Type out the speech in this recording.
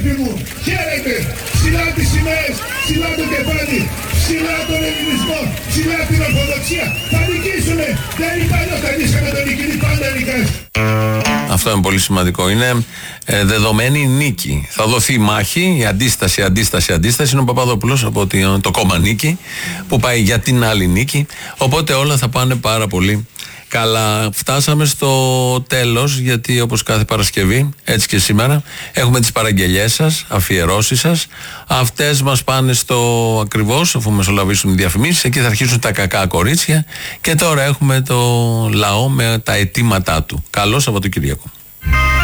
αδελφοί μου, χαίρετε, ψηλά τις σημαίες, ψηλά το κεφάλι, ψηλά τον ελληνισμό, ψηλά την ορθοδοξία. Θα νικήσουμε, δεν υπάρχει όταν νίσκαμε τον νικητή, πάντα νικάς. Αυτό είναι πολύ σημαντικό. Είναι δεδομένη η νίκη. Θα δοθεί μάχη, η αντίσταση. Είναι ο Παπαδόπουλος από το κόμμα Νίκη που πάει για την άλλη νίκη. Οπότε όλα θα πάνε πάρα πολύ καλά. Φτάσαμε στο τέλος, γιατί όπως κάθε Παρασκευή, έτσι και σήμερα, έχουμε τις παραγγελιές σας, αφιερώσεις σας. Αυτές μας πάνε στο ακριβώς, αφού μεσολαβήσουν οι διαφημίσεις. Εκεί θα αρχίσουν τα κακά κορίτσια. Και τώρα έχουμε το λαό με τα αιτήματά του. Καλό Σαββατοκύριακο.